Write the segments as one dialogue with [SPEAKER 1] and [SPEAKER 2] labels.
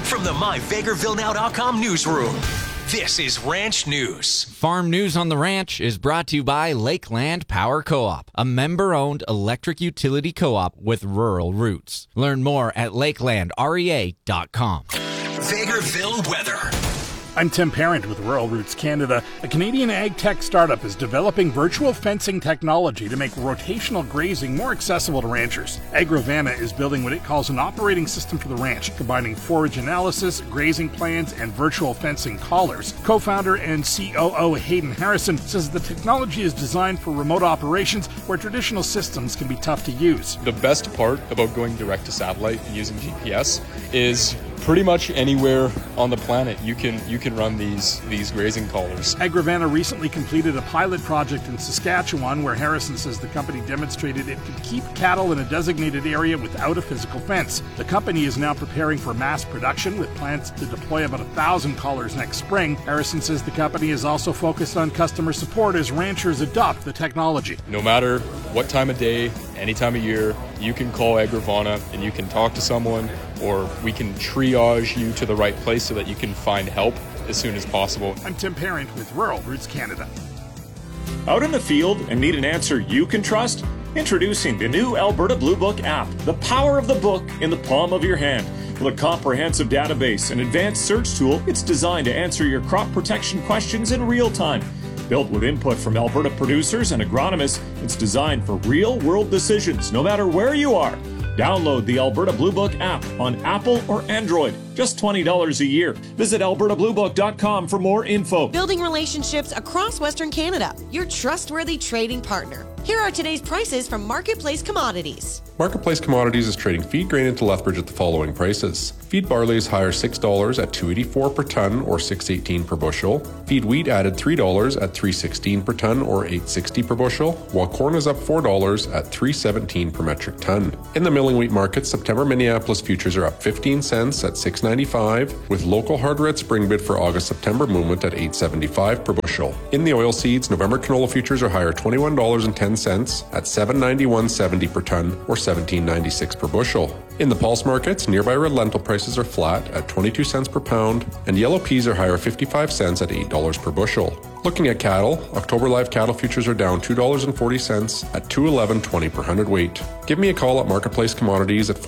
[SPEAKER 1] from the MyVegrevilleNow.com newsroom, this is Ranch News.
[SPEAKER 2] Farm News on the Ranch is brought to you by Lakeland Power Co-op, a member-owned electric utility co-op with rural roots. Learn more at lakelandrea.com.
[SPEAKER 1] Vegreville weather.
[SPEAKER 3] I'm Tim Parent with Rural Roots Canada. A Canadian ag tech startup is developing virtual fencing technology to make rotational grazing more accessible to ranchers. Agrovana is building what it calls an operating system for the ranch, combining forage analysis, grazing plans, and virtual fencing collars. Co-founder and COO Hayden Harrison says the technology is designed for remote operations where traditional systems can be tough to use.
[SPEAKER 4] The best part about going direct to satellite and using GPS is pretty much anywhere on the planet you can run these grazing collars.
[SPEAKER 3] Agrovana recently completed a pilot project in Saskatchewan where Harrison says the company demonstrated it could keep cattle in a designated area without a physical fence. The company is now preparing for mass production with plans to deploy about 1,000 collars next spring. Harrison says the company is also focused on customer support as ranchers adopt the technology.
[SPEAKER 4] No matter what time of day, any time of year, you can call Agrovana and you can talk to someone, or we can triage you to the right place so that you can find help as soon as possible.
[SPEAKER 3] I'm Tim Parent with Rural Roots Canada.
[SPEAKER 5] Out in the field and need an answer you can trust? Introducing the new Alberta Blue Book app, the power of the book in the palm of your hand. With a comprehensive database and advanced search tool, it's designed to answer your crop protection questions in real time. Built with input from Alberta producers and agronomists, it's designed for real-world decisions, no matter where you are. Download the Alberta Blue Book app on Apple or Android. Just $20 a year. Visit albertabluebook.com for more info.
[SPEAKER 6] Building relationships across Western Canada. Your trustworthy trading partner. Here are today's prices from Marketplace Commodities.
[SPEAKER 7] Marketplace Commodities is trading feed grain into Lethbridge at the following prices. Feed barley is higher $6 at $2.84 per ton or $6.18 per bushel. Feed wheat added $3 at $3.16 per ton or $8.60 per bushel, while corn is up $4 at $3.17 per metric ton. In the milling wheat market, September Minneapolis futures are up 15 cents at $6.95, with local hard red spring bid for August-September movement at $8.75 per bushel. In the oilseeds, November canola futures are higher $21.10 at $791.70 per ton or $17.96 per bushel. In the pulse markets, nearby red lentil prices are flat at 22 cents per pound, and yellow peas are higher 55 cents at $8 per bushel. Looking at cattle, October live cattle futures are down $2.40 at $211.20 per hundredweight. Give me a call at Marketplace Commodities at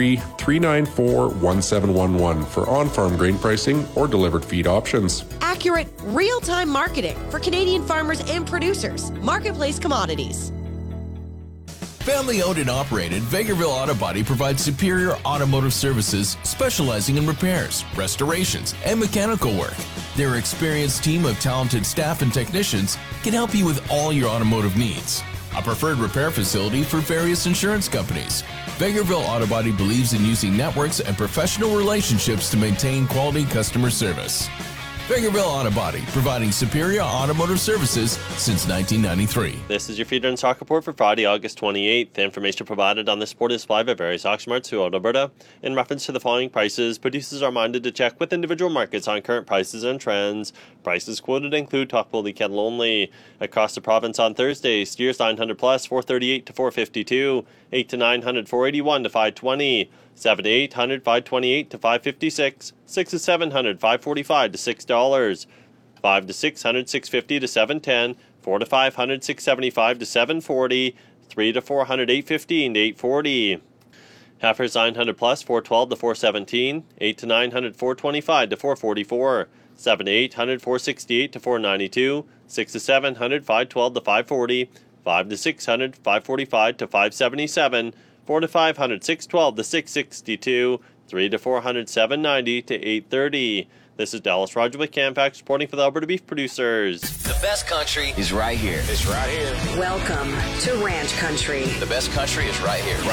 [SPEAKER 7] 403-394-1711 for on-farm grain pricing or delivered feed options.
[SPEAKER 6] Accurate, real-time marketing for Canadian farmers and producers. Marketplace Commodities.
[SPEAKER 8] Family owned and operated, Vegreville Auto Body provides superior automotive services specializing in repairs, restorations, and mechanical work. Their experienced team of talented staff and technicians can help you with all your automotive needs. A preferred repair facility for various insurance companies. Vegreville Auto Body believes in using networks and professional relationships to maintain quality customer service. Vegreville Auto Body, providing superior automotive services since 1993.
[SPEAKER 9] This is your feeder and stock report for Friday, August 28th. The information provided on this report is supplied by various auction marts throughout Alberta. In reference to the following prices, producers are reminded to check with individual markets on current prices and trends. Prices quoted include top quality cattle only. Across the province on Thursday, steers 900 plus, 438 to 452, 8 to 900, 481 to 520. 7 to 800, 528 to 556, 6 to 700, 545 to $6, 5 to 600, 650 to 710, 4 to 500, 675 to 740, 3 to 400, 815 to 840. Heifers 900 plus, 412 to 417, 8 to 900, 425 to 444, 7 to 800, 468 to 492, 6 to 700, 512 to 540, 5 to 600, 545 to 577, 4 to 500, 612 to 662, 3 to 400, 790 to 830. This is Dallas Roger with Canfax reporting for the Alberta Beef Producers.
[SPEAKER 1] The best country is right here.
[SPEAKER 10] It's right here.
[SPEAKER 11] Welcome to Ranch Country.
[SPEAKER 1] The best country is right here.